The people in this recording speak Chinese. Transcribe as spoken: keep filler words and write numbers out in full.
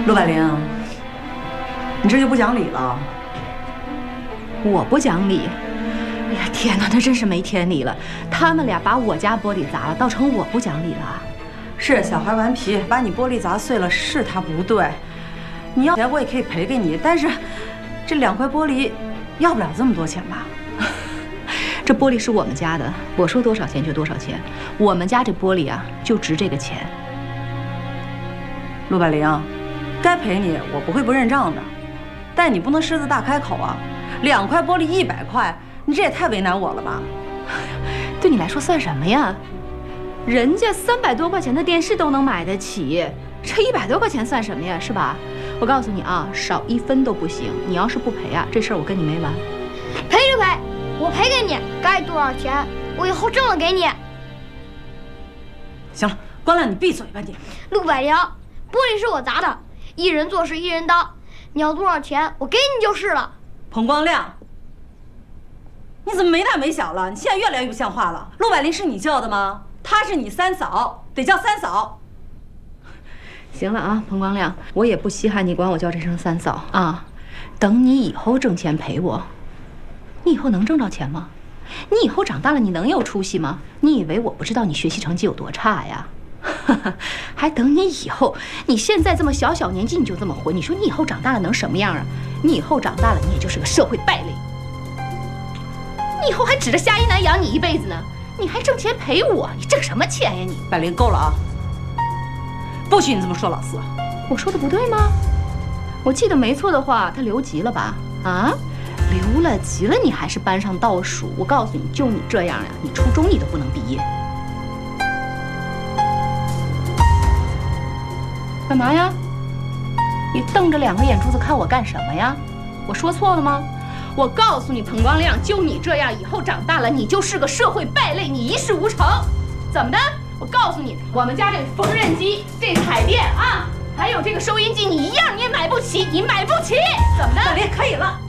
陆百灵，你这就不讲理了。 我不讲理？哎呀，天哪，那真是没天理了！他们俩把我家玻璃砸了，倒成我不讲理了。 是小孩顽皮，把你玻璃砸碎了，是他不对。你要钱我也可以赔给你，但是这两块玻璃要不了这么多钱吧？ 这玻璃是我们家的，我说多少钱就多少钱。我们家这玻璃啊，就值这个钱。 陆百灵，该赔你我不会不认账的，但你不能狮子大开口啊！两块玻璃一百块，你这也太为难我了吧？ 对你来说算什么呀？人家三百多块钱的电视都能买得起，这一百多块钱算什么呀？是吧？我告诉你啊，少一分都不行。你要是不赔啊，这事儿我跟你没完。 赔就赔，我赔给你，该多少钱我以后挣了给你。 行了，光亮，你闭嘴吧你！ 陆百灵，玻璃是我砸的，一人做事一人当，你要多少钱我给你就是了。 彭光亮，你怎么没大没小了？你现在越来越不像话了。陆百灵是你叫的吗？她是你三嫂，得叫三嫂。 行了啊，彭光亮，我也不稀罕你管我叫这声三嫂啊。等你以后挣钱赔我，你以后能挣着钱吗？你以后长大了，你能有出息吗？你以为我不知道你学习成绩有多差呀？还等你以后，你现在这么小小年纪你就这么混，你说你以后长大了能什么样啊？你以后长大了，你也就是个社会败类。你以后还指着夏一楠养你一辈子呢，你还挣钱赔我，你挣什么钱呀你？ 百灵，够了啊！不许你这么说老四。 我说的不对吗？我记得没错的话，他留级了吧？啊，留了级了，你还是班上倒数。我告诉你，就你这样呀，你初中你都不能毕业。干嘛呀？你瞪着两个眼珠子看我干什么呀？我说错了吗？我告诉你，彭光亮，就你这样，以后长大了你就是个社会败类，你一事无成。怎么的？我告诉你，我们家这缝纫机、这彩电啊，还有这个收音机，你一样你也买不起，你买不起。怎么的？ 百灵，可以了。